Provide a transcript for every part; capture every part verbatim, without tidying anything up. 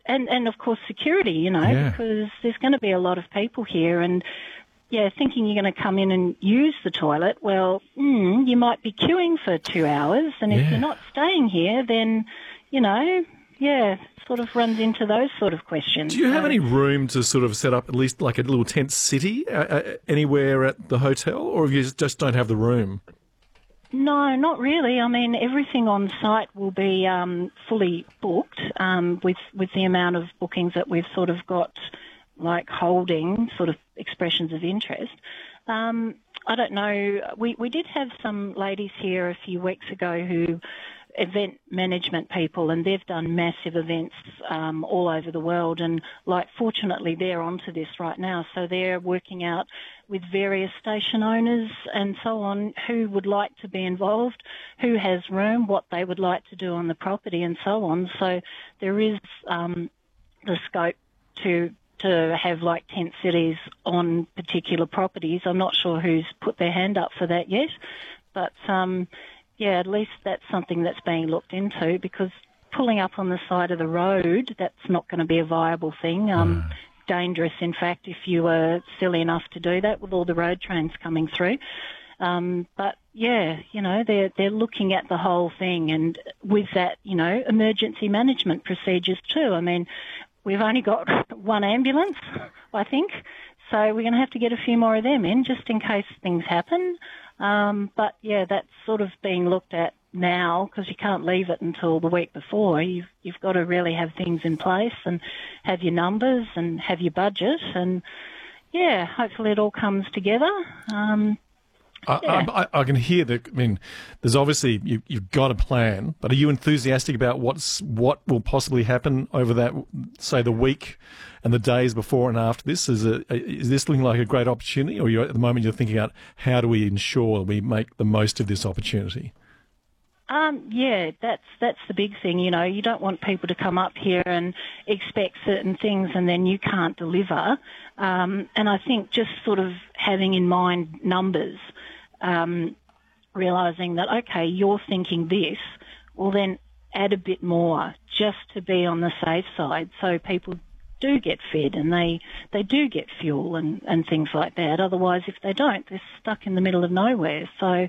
and, and of course security, you know, Yeah. because there's going to be a lot of people here and, yeah, thinking you're going to come in and use the toilet, well, mm, you might be queuing for two hours, and if Yeah. you're not staying here, then, you know, yeah, sort of runs into those sort of questions. Do you have So- any room to sort of set up at least like a little tent city uh, uh, anywhere at the hotel, or you just don't have the room? No, not really. I mean, everything on site will be um, fully booked um, with with the amount of bookings that we've sort of got, like holding sort of expressions of interest. Um, I don't know. We we did have some ladies here a few weeks ago who event management people, and they've done massive events um, all over the world. And like, fortunately, they're onto this right now, so they're working out with various station owners and so on who would like to be involved, who has room, what they would like to do on the property, and so on. So there is um, the scope to to have like tent cities on particular properties. I'm not sure who's put their hand up for that yet, but um, yeah, at least that's something that's being looked into, because pulling up on the side of the road, that's not going to be a viable thing. Um, Mm. Dangerous, in fact, if you were silly enough to do that with all the road trains coming through. Um, but yeah, you know, they're they're looking at the whole thing, and with that, you know, emergency management procedures too. I mean, we've only got one ambulance, I think, so we're going to have to get a few more of them in just in case things happen. Um, but yeah, that's sort of being looked at now, because you can't leave it until the week before. You've you've got to really have things in place and have your numbers and have your budget, and yeah, hopefully it all comes together. Um, I, Yeah. I, I can hear that. I mean, there's obviously you, you've got a plan, but are you enthusiastic about what's what will possibly happen over that, say, the week and the days before and after this? Is it, is this looking like a great opportunity, or you're, at the moment you're thinking about how do we ensure we make the most of this opportunity? Um, yeah, that's that's the big thing. You know, you don't want people to come up here and expect certain things and then you can't deliver. Um, and I think just sort of having in mind numbers, um, realising that, okay, you're thinking this, well then add a bit more just to be on the safe side, so people do get fed and they, they do get fuel and, and things like that. Otherwise, if they don't, they're stuck in the middle of nowhere. So,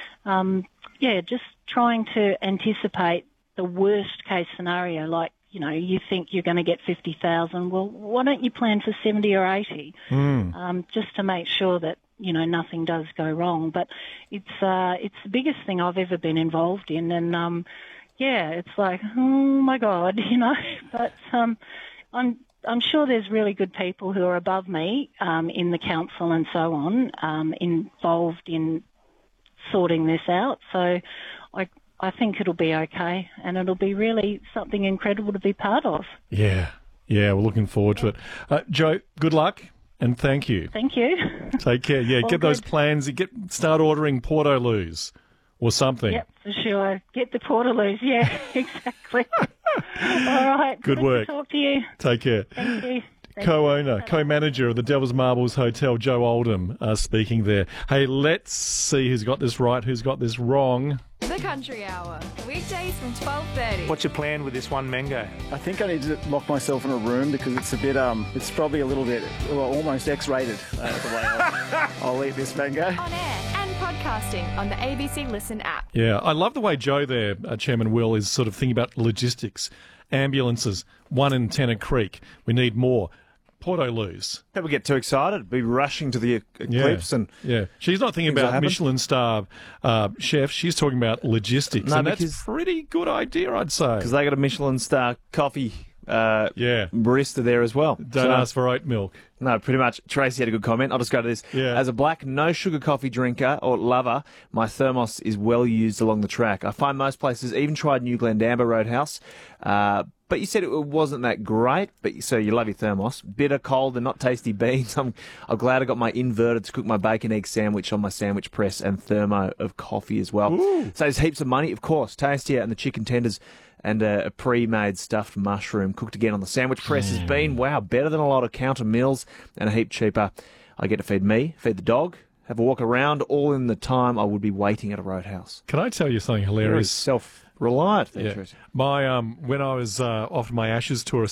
um, yeah, just trying to anticipate the worst case scenario, like, you know, you think you're going to get fifty thousand, well, why don't you plan for seventy or eighty, Mm. um, just to make sure that, you know, nothing does go wrong. But it's uh, it's the biggest thing I've ever been involved in, and um, yeah, it's like, oh my God, you know. But um, I'm I'm sure there's really good people who are above me um, in the council and so on, um, involved in sorting this out. So I I think it'll be okay, and it'll be really something incredible to be part of. Yeah, yeah, we're looking forward to it. Uh, Joe, good luck and thank you. Thank you. Take care. Yeah, All get those good. plans. Get start ordering Portaloos or something. Yep, for sure. Get the Portaloos. Yeah, exactly. All right. Good work. To talk to you. Take care. Thank you. Thank Co-owner, co-manager of the Devil's Marbles Hotel, Joe Oldham, uh, speaking there. Hey, let's see who's got this right, who's got this wrong. The Country Hour, weekdays from twelve thirty. What's your plan with this one mango? I think I need to lock myself in a room because it's a bit, um, it's probably a little bit, well, almost X-rated, uh, the way I'll, I'll eat this mango. On air and podcasting on the A B C Listen app. Yeah, I love the way Joe there, uh, Chairman Will, is sort of thinking about logistics. Ambulances, one in Tennant Creek. We need more. Portaloos. People get too excited, be rushing to the e- eclipse, and Yeah, she's not thinking Things that about happen. Michelin star uh, chefs. She's talking about logistics, No, and that's because- a pretty good idea, I'd say. because they got a Michelin star coffee uh, Yeah, barista there as well. don't So- ask for oat milk. No, pretty much. Tracy had a good comment. I'll just go to this. Yeah. As a black, no sugar coffee drinker or lover, my thermos is well used along the track. I find most places, even tried New Glendamba Roadhouse, uh, but you said it wasn't that great, but so you love your thermos. Bitter, cold, and not tasty beans. I'm, I'm glad I got my inverter to cook my bacon egg sandwich on my sandwich press and thermo of coffee as well. Ooh. Saves heaps of money, of course. Tastier, and the chicken tenders and a, a pre-made stuffed mushroom cooked again on the sandwich press has been, wow, better than a lot of counter meals and a heap cheaper. I get to feed me, feed the dog, have a walk around, all in the time I would be waiting at a roadhouse. Can I tell you something Very hilarious? self-reliant there, Yeah. Tracy. My um, when I was uh, off my Ashes tour